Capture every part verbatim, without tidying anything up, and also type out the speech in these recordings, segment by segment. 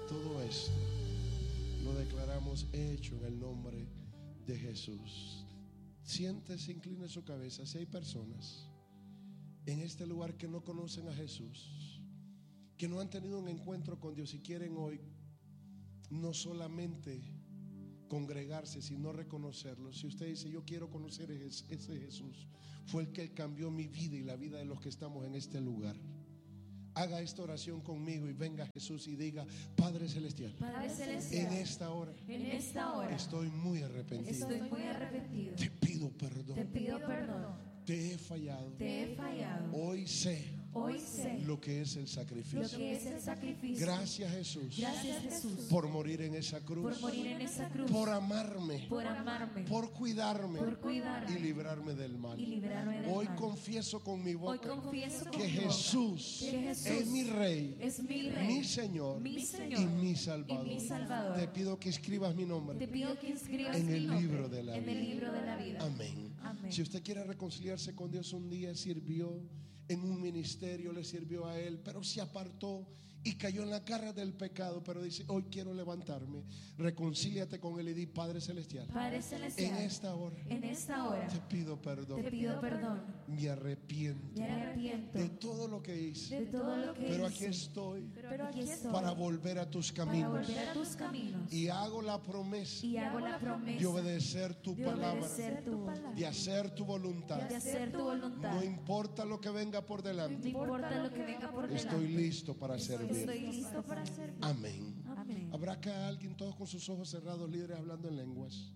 todo esto lo declaramos hecho en el nombre de Jesús. Siéntese, incline su cabeza. Si hay personas en este lugar que no conocen a Jesús, que no han tenido un encuentro con Dios y quieren hoy no solamente congregarse, sino reconocerlo. Si usted dice: yo quiero conocer ese Jesús, fue el que cambió mi vida y la vida de los que estamos en este lugar, haga esta oración conmigo y venga a Jesús y diga: Padre Celestial, Padre Celestial, en esta hora, en esta hora estoy muy arrepentido. Estoy muy arrepentido. Te pido perdón. Te pido perdón. Te he fallado. Te he fallado. Hoy sé Hoy sé lo que es el sacrificio. lo que es el sacrificio. Gracias, Jesús. Gracias, Jesús, por morir en esa cruz, por morir en esa cruz, por amarme, por amarme, por cuidarme, por cuidarme y librarme del mal. y librarme del Hoy mal. confieso con mi Hoy boca confieso con que mi boca Jesús, que Jesús es mi Rey, es mi Rey, mi Señor, mi Señor y mi Salvador. y mi Salvador. Te pido que escribas mi nombre Te pido que inscribas en mi el nombre libro de la en vida. el libro de la vida. Amén. Amén. Si usted quiere reconciliarse con Dios, un día sirvió en un ministerio, le sirvió a Él, pero se apartó y cayó en la garra del pecado, pero dice: hoy quiero levantarme. Reconcíliate con Él y di: Padre Celestial, Padre Celestial, en esta hora, en esta hora te pido perdón. te pido perdón. Me arrepiento Me arrepiento de todo lo que hice, de todo lo que pero hice. aquí estoy Pero aquí estoy para volver a tus para caminos, volver a tus caminos y hago la promesa y hago la promesa de obedecer tu de palabra, obedecer tu palabra, de hacer tu voluntad. de hacer tu voluntad. No importa lo que venga por No delante, importa lo que venga por delante. estoy listo para Estoy servir. listo para servir. Amén. Amén. Habrá acá alguien, todos con sus ojos cerrados, líderes hablando en lenguas.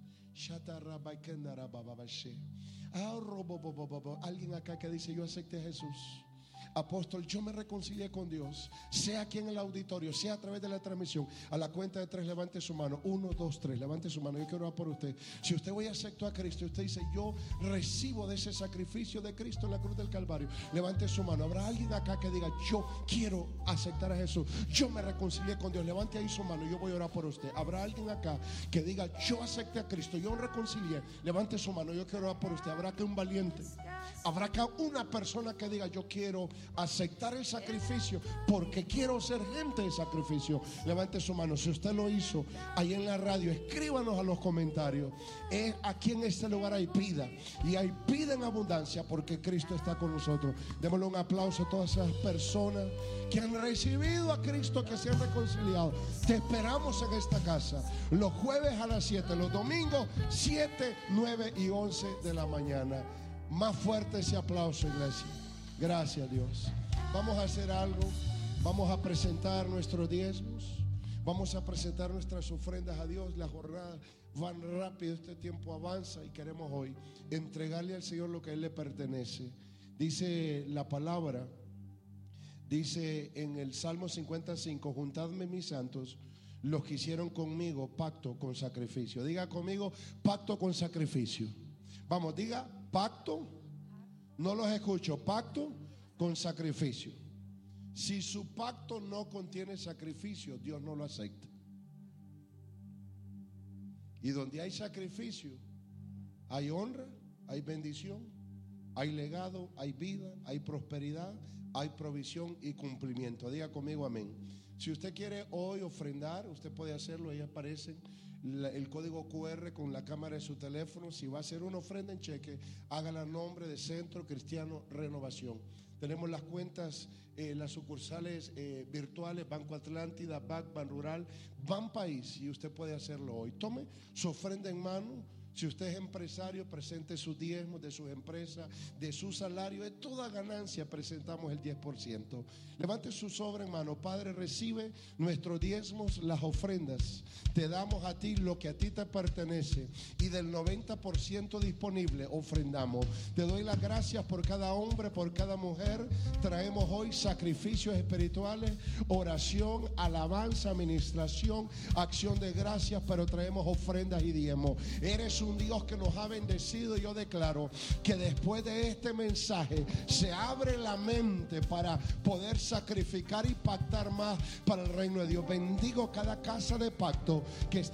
Alguien acá que dice: yo acepté a Jesús. Apóstol, yo me reconcilié con Dios, sea aquí en el auditorio, sea a través de la transmisión. A la cuenta de tres, levante su mano. Uno, dos, tres, levante su mano. Yo quiero orar por usted. Si usted hoy aceptó a Cristo, usted dice: yo recibo de ese sacrificio de Cristo en la cruz del Calvario, levante su mano. Habrá alguien acá que diga: yo quiero aceptar a Jesús, yo me reconcilié con Dios. Levante ahí su mano, yo voy a orar por usted. Habrá alguien acá que diga: yo acepté a Cristo, yo me reconcilié. Levante su mano, yo quiero orar por usted. Habrá que un valiente. Habrá acá una persona que diga: yo quiero aceptar el sacrificio porque quiero ser gente de sacrificio. Levante su mano. Si usted lo hizo ahí en la radio, escríbanos a los comentarios. Es aquí en este lugar hay pida, y hay pida en abundancia, porque Cristo está con nosotros. Démosle un aplauso a todas esas personas que han recibido a Cristo, que se han reconciliado. Te esperamos en esta casa los jueves a las siete, los domingos siete, nueve y once de la mañana. Más fuerte ese aplauso, iglesia. Gracias, Dios. Vamos a hacer algo. Vamos a presentar nuestros diezmos. Vamos a presentar nuestras ofrendas a Dios. Las jornadas van rápido, este tiempo avanza, y queremos hoy entregarle al Señor lo que a Él le pertenece. Dice la palabra, dice en el Salmo cincuenta y cinco: juntadme mis santos, los que hicieron conmigo pacto con sacrificio. Diga conmigo: pacto con sacrificio. Vamos, diga: pacto. No los escucho. Pacto con sacrificio. Si su pacto no contiene sacrificio, Dios no lo acepta. Y donde hay sacrificio, hay honra, hay bendición, hay legado, hay vida, hay prosperidad, hay provisión y cumplimiento. Diga conmigo amén. Si usted quiere hoy ofrendar, usted puede hacerlo. Ahí aparece el código cu erre con la cámara de su teléfono. Si va a hacer una ofrenda en cheque, hágala a nombre de Centro Cristiano Renovación. Tenemos las cuentas, eh, las sucursales eh, virtuales: Banco Atlántida, B A C, Ban Rural, Ban País, y usted puede hacerlo hoy. Tome su ofrenda en mano. Si usted es empresario, presente sus diezmos de sus empresas, de su salario. De toda ganancia presentamos el diez por ciento. Levante su sobre en mano. Padre, recibe nuestros diezmos, las ofrendas. Te damos a ti lo que a ti te pertenece, y del noventa por ciento disponible ofrendamos. Te doy las gracias por cada hombre, por cada mujer. Traemos hoy sacrificios espirituales, oración, alabanza, administración, acción de gracias, pero traemos ofrendas y diezmos. Eres un Dios que nos ha bendecido, y yo declaro que después de este mensaje se abre la mente para poder sacrificar y pactar más para el reino de Dios. Bendigo cada casa de pacto que está